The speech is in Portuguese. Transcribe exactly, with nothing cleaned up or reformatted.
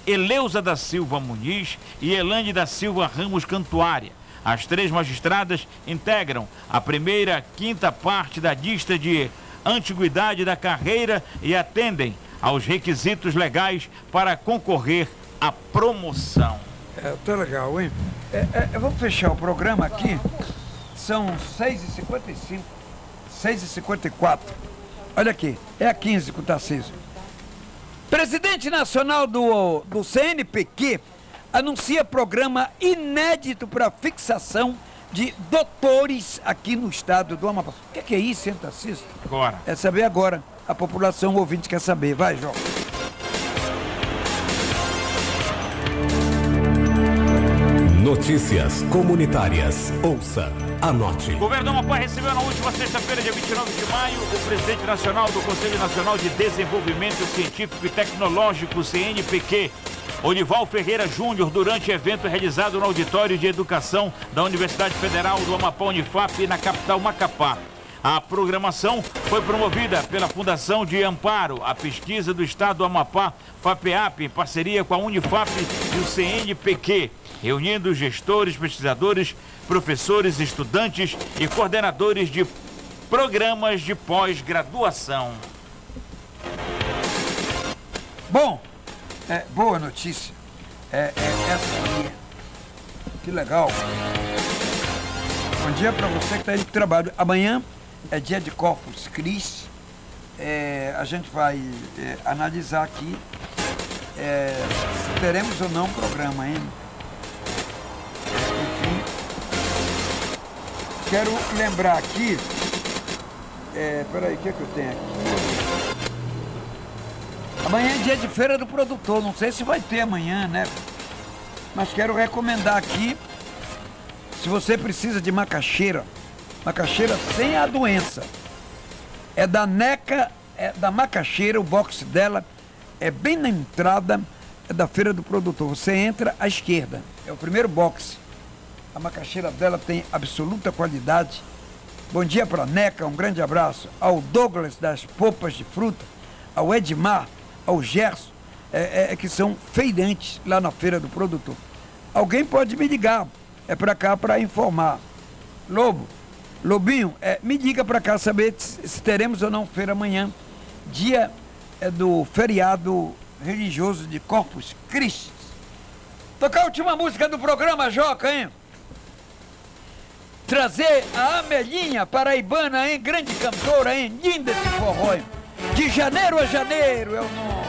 Eleusa da Silva Muniz e Elane da Silva Ramos Cantuária. As três magistradas integram a primeira quinta parte da lista de antiguidade da carreira e atendem aos requisitos legais para concorrer à promoção. É, tá legal, hein? É, é, eu vou fechar o programa aqui. São seis e cinquenta e cinco, seis e cinquenta e quatro. Olha aqui, é a quinze com o Tarcísio. Presidente nacional do, do C N P Q anuncia programa inédito para fixação de doutores aqui no estado do Amapá. O que, que é isso, hein, Tarcísio? Agora. É saber agora. A população o ouvinte quer saber. Vai, João. Notícias comunitárias. Ouça, anote. O governo do Amapá recebeu na última sexta-feira, dia vinte e nove de maio, o presidente nacional do Conselho Nacional de Desenvolvimento Científico e Tecnológico, C N P Q, Olival Ferreira Júnior, durante evento realizado no Auditório de Educação da Universidade Federal do Amapá, Unifap, na capital Macapá. A programação foi promovida pela Fundação de Amparo à Pesquisa do Estado do Amapá, FAPEAP, em parceria com a Unifap e o C N P Q, reunindo gestores, pesquisadores, professores, estudantes e coordenadores de programas de pós-graduação. Bom, é, boa notícia. É, é essa aqui. Que legal. Bom dia para você que está indo para o trabalho. Amanhã é dia de Corpus Christi. É, a gente vai é, analisar aqui é, se teremos ou não programa, hein? Enfim, quero lembrar aqui. É, peraí, o que é que eu tenho aqui? Amanhã é dia de Feira do Produtor. Não sei se vai ter amanhã, né? Mas quero recomendar aqui, se você precisa de macaxeira, macaxeira sem a doença, é da NECA, é da macaxeira, o box dela é bem na entrada é da Feira do Produtor. Você entra à esquerda, é o primeiro box. A macaxeira dela tem absoluta qualidade. Bom dia para a NECA, um grande abraço ao Douglas das Polpas de Fruta, ao Edmar, ao Gerson, é, é, que são feirantes lá na Feira do Produtor. Alguém pode me ligar, é para cá para informar. Lobo, Lobinho, é, me diga para cá saber se, se teremos ou não feira amanhã, dia é, do feriado religioso de Corpus Christi. Tocar a última música do programa, Joca, hein? Trazer a Amelinha paraibana, hein? Grande cantora, hein? Linda esse forró, hein? De janeiro a janeiro é o nome.